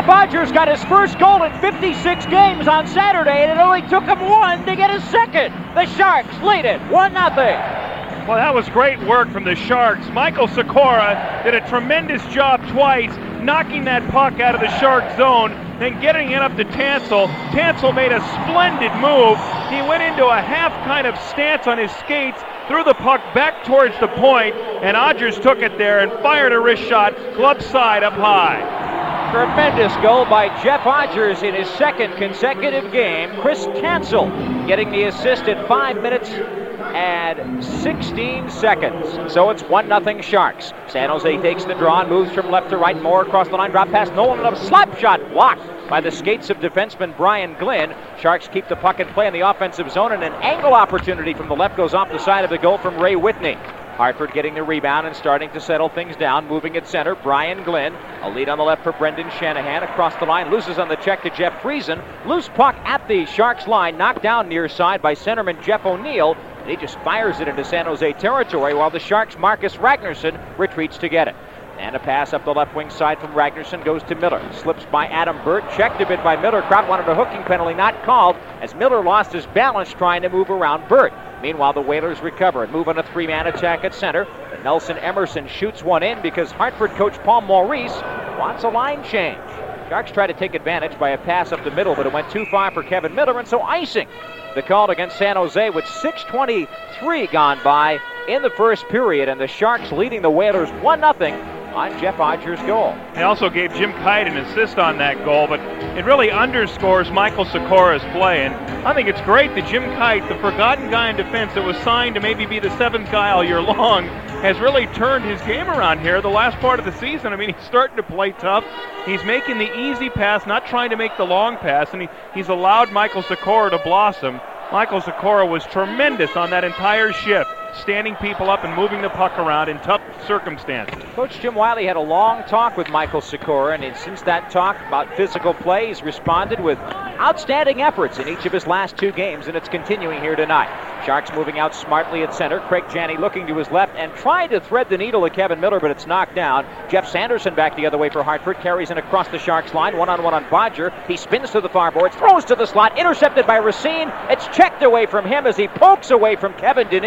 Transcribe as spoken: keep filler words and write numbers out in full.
Jeff Odgers got his first goal in fifty-six games on Saturday, and it only took him one to get his second. The Sharks lead it one nothing. Well, that was great work from the Sharks. Michael Sikora did a tremendous job twice, knocking that puck out of the Shark zone, then getting it up to Tansel. Tansel made a splendid move. He went into a half kind of stance on his skates, threw the puck back towards the point, and Odgers took it there and fired a wrist shot, glove side up high. Tremendous goal by Jeff Odgers in his second consecutive game. Chris Tansel getting the assist at five minutes and sixteen seconds. So it's one nothing Sharks. San Jose takes the draw and moves from left to right. More across the line, drop pass, Nolan, and a slap shot blocked by the skates of defenseman Brian Glynn. Sharks keep the puck in play in the offensive zone, and an angle opportunity from the left goes off the side of the goal from Ray Whitney. Hartford getting the rebound and starting to settle things down. Moving at center, Brian Glynn. A lead on the left for Brendan Shanahan. Across the line, loses on the check to Jeff Friesen. Loose puck at the Sharks line, knocked down near side by centerman Jeff O'Neill. And he just fires it into San Jose territory while the Sharks' Marcus Ragnarsson retreats to get it. And a pass up the left wing side from Ragnarsson goes to Miller. Slips by Adam Burt. Checked a bit by Miller. Crowd wanted a hooking penalty, not called, as Miller lost his balance trying to move around Burt. Meanwhile, the Whalers recover and move on a three-man attack at center. But Nelson Emerson shoots one in because Hartford coach Paul Maurice wants a line change. Sharks try to take advantage by a pass up the middle, but it went too far for Kevin Miller, and so icing the call against San Jose with six twenty-three gone by in the first period, and the Sharks leading the Whalers one nothing on Jeff Odgers' goal. He also gave Jim Kite an assist on that goal, but it really underscores Michael Sikora's play. And I think it's great that Jim Kite, the forgotten guy in defense that was signed to maybe be the seventh guy all year long, has really turned his game around here the last part of the season. I mean, he's starting to play tough. He's making the easy pass, not trying to make the long pass, and he, he's allowed Michael Sikora to blossom. Michael Sikora was tremendous on that entire shift, standing people up and moving the puck around in tough circumstances. Coach Jim Wiley had a long talk with Michael Sikora, and since that talk about physical play, he's responded with outstanding efforts in each of his last two games, and it's continuing here tonight. Sharks moving out smartly at center. Craig Janney looking to his left and trying to thread the needle at Kevin Miller, but it's knocked down. Jeff Sanderson back the other way for Hartford, carries in across the Sharks line, one-on-one on Bodger. He spins to the far boards, throws to the slot, intercepted by Racine. It's checked away from him as he pokes away from Kevin Dineen.